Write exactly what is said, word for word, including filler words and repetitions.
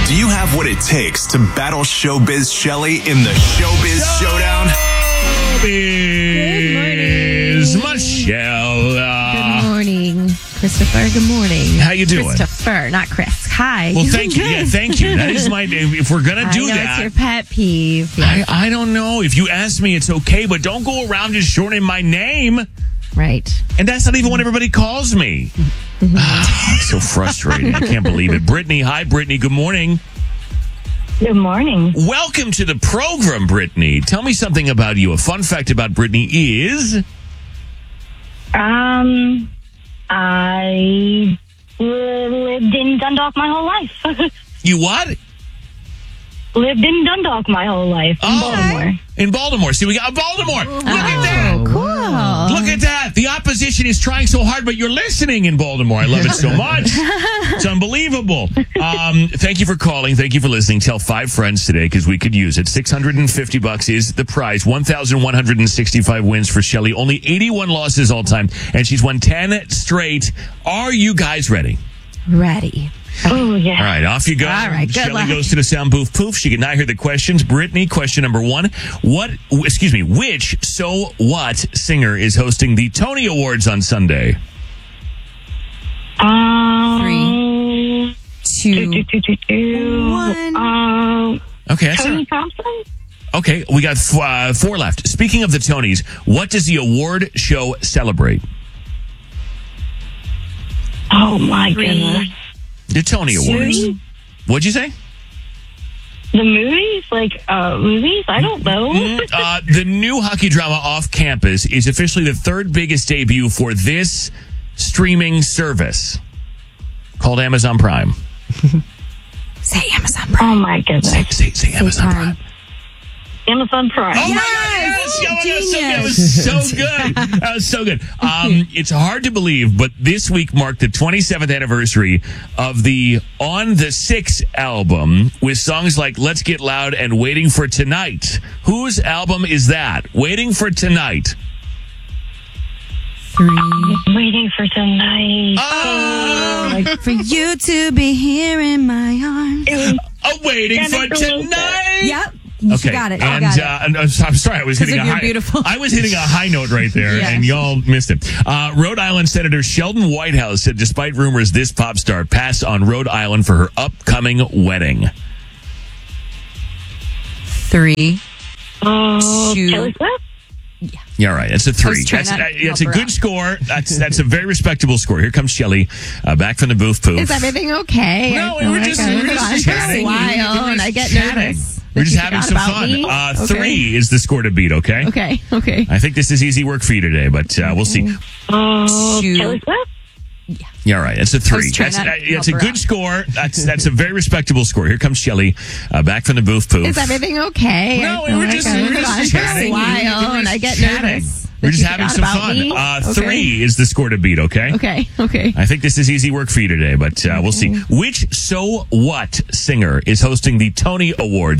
Do you have what it takes to battle Showbiz Shelly in the Showbiz Showdown? Showbiz Michelle. Good morning, Christopher. Good morning. How you doing? Christopher, not Chris. Hi. Well, thank you. Yeah, thank you. That is my. If we're gonna do I know that, it's your pet peeve. I, I don't know. If you ask me, it's okay, but don't go around just shortening my name. Right. And that's not even what everybody calls me. Ah, so frustrating. I can't believe it. Brittany, hi, Brittany. Good morning. Good morning. Welcome to the program, Brittany. Tell me something about you. A fun fact about Brittany is... Um, I lived in Dundalk my whole life. You what? Lived in Dundalk my whole life. In Oh, Baltimore. In Baltimore. See, we got Baltimore. Look at that. Oh, cool. Look at that. The opposition is trying so hard, but you're listening in Baltimore. I love it so much. It's unbelievable. Um, thank you for calling. Thank you for listening. Tell five friends today because we could use it. six hundred fifty bucks is the prize. one thousand one hundred sixty-five wins for Shelly. Only eighty-one losses all time, and she's won ten straight. Are you guys ready? Ready. Oh, yeah. All right, off you go. All right, good Shelly luck. goes to the sound booth poof. She can now hear the questions. Brittany, question number one. What, excuse me, which So What singer is hosting the Tony Awards on Sunday? Um, Three, two, two, two, two, two. one. Um, Okay, that's Tony a, Thompson? okay, we got f- uh, four left. Speaking of the Tonys, what does the award show celebrate? Oh, my Three. goodness. The Tony Awards. Movies? What'd you say? The movies? Like, uh, movies? I don't know. Uh, the new hockey drama Off Campus is officially the third biggest debut for this streaming service called Amazon Prime. Say Amazon Prime. Oh, my goodness. Say, say, say Amazon Prime. Prime. Amazon Prime. Oh, my God, yes! Oh, that was so, that was so good. That was so good. Um, it's hard to believe, but this week marked the twenty-seventh anniversary of the On the Six album with songs like Let's Get Loud and Waiting for Tonight. Whose album is that? Waiting for Tonight. Three. I'm waiting for tonight. Oh, For you to be here in my arms. oh waiting for Jennifer Lopez. tonight. Yep. You Okay, got it. You and got it. uh, and, uh, I'm sorry, I was hitting a of your high. beautiful- I was hitting a high note right there, Yes. and y'all missed it. Uh, Rhode Island Senator Sheldon Whitehouse said, despite rumors, this pop star passed on Rhode Island for her upcoming wedding. Three. Oh, Two. Taylor Swift? Yeah, all right. It's a I three. was trying That's, to uh, that's a help her good out. score. That's that's a very respectable score. Here comes Shelly, uh, back from the booth. Poof. Is everything okay? No, I we were feel just- like we I've were been just on for chatting. a while, We were and I just get chatting. nervous. We're that just you having forgot some about fun. me. Uh, Okay. Three is the score to beat, okay? Okay, okay. I think this is easy work for you today, but uh, we'll see. Oh, Two. Taylor Swift? Yeah, all right. It's a three. was trying That's, to uh, that's a help her good out. score. That's that's a very respectable score. Here comes Shelly, uh, back from the booth. Poof. Is everything okay? No, I we feel were like just- I've we were been just on for chatting. a while, We were and just I get chatting. nervous. We're that just you having forgot some about fun. me. Uh, Okay. Three is the score to beat, okay? Okay, okay. I think this is easy work for you today, but uh, we'll see. Which So What singer is hosting the Tony Awards?